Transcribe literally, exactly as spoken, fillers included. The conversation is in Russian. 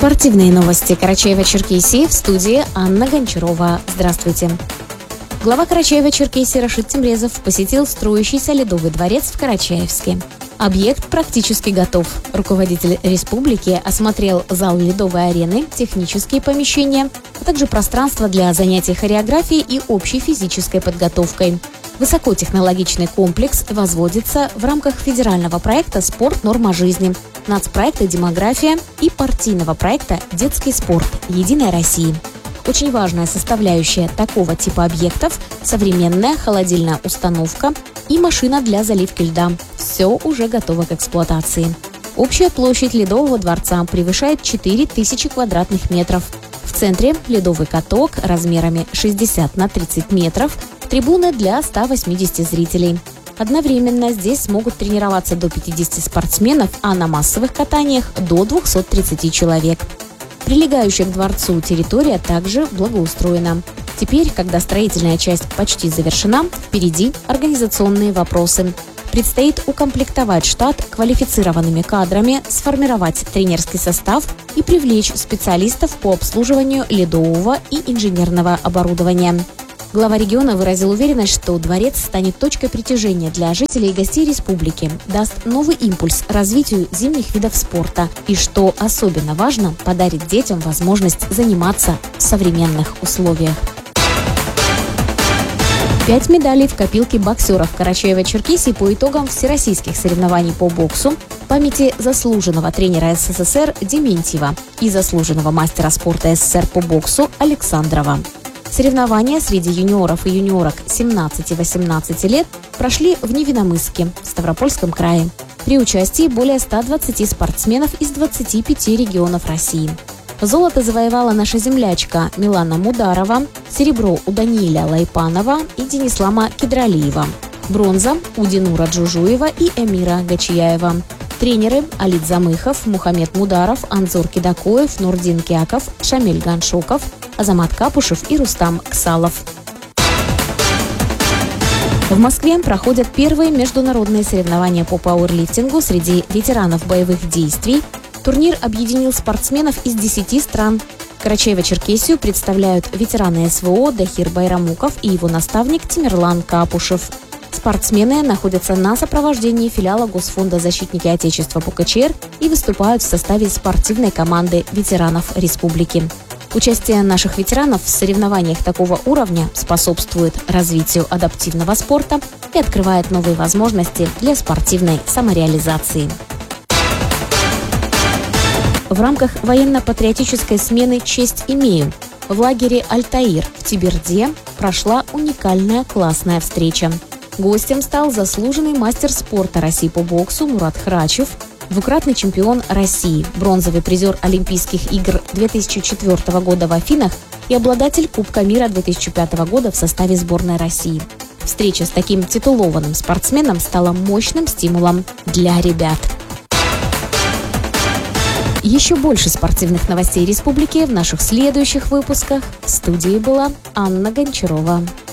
Спортивные новости Карачаева-Черкесии, в студии Анна Гончарова. Здравствуйте. Глава Карачаева-Черкесии Рашид Темрезов посетил строящийся Ледовый дворец в Карачаевске. Объект практически готов. Руководитель республики осмотрел зал Ледовой арены, технические помещения, а также пространство для занятий хореографией и общей физической подготовкой. Высокотехнологичный комплекс возводится в рамках федерального проекта «Спорт. Норма жизни», нацпроекта «Демография» и партийного проекта «Детский спорт. Единой России». Очень важная составляющая такого типа объектов – современная холодильная установка и машина для заливки льда. Все уже готово к эксплуатации. Общая площадь Ледового дворца превышает четыре тысячи квадратных метров. В центре ледовый каток размерами шестьдесят на тридцать метров, трибуны для ста восьмидесяти зрителей. Одновременно здесь смогут тренироваться до пятидесяти спортсменов, а на массовых катаниях до двухсот тридцати человек. Прилегающая к дворцу территория также благоустроена. Теперь, когда строительная часть почти завершена, впереди организационные вопросы. Предстоит укомплектовать штат квалифицированными кадрами, сформировать тренерский состав и привлечь специалистов по обслуживанию ледового и инженерного оборудования. Глава региона выразил уверенность, что дворец станет точкой притяжения для жителей и гостей республики, даст новый импульс развитию зимних видов спорта и, что особенно важно, подарит детям возможность заниматься в современных условиях. Пять медалей в копилке боксеров Карачаева-Черкесии по итогам всероссийских соревнований по боксу в памяти заслуженного тренера СССР Дементьева и заслуженного мастера спорта СССР по боксу Александрова. Соревнования среди юниоров и юниорок семнадцати-восемнадцати лет прошли в Невинномысске, в Ставропольском крае, при участии более ста двадцати спортсменов из двадцати пяти регионов России. Золото завоевала наша землячка Милана Мударова, серебро у Данииля Лайпанова и Денислама Кедралиева, бронза у Динура Джужуева и Эмира Гачияева. Тренеры Алит Замыхов, Мухаммед Мударов, Анзор Кидакоев, Нурдин Кяков, Шамиль Ганшоков, Азамат Капушев и Рустам Ксалов. В Москве проходят первые международные соревнования по пауэрлифтингу среди ветеранов боевых действий. Турнир объединил спортсменов из десяти стран. Карачаево-Черкесию представляют ветераны СВО Дахир Байрамуков и его наставник Тимирлан Капушев. Спортсмены находятся на сопровождении филиала Госфонда «Защитники Отечества» по КЧР и выступают в составе спортивной команды ветеранов республики. Участие наших ветеранов в соревнованиях такого уровня способствует развитию адаптивного спорта и открывает новые возможности для спортивной самореализации. В рамках военно-патриотической смены «Честь имею» в лагере «Альтаир» в Тиберде прошла уникальная классная встреча. Гостем стал заслуженный мастер спорта России по боксу Мурат Храчев, двукратный чемпион России, бронзовый призер Олимпийских игр две тысячи четвёртого года в Афинах и обладатель Кубка мира две тысячи пятого года в составе сборной России. Встреча с таким титулованным спортсменом стала мощным стимулом для ребят. Еще больше спортивных новостей республики в наших следующих выпусках. В студии была Анна Гончарова.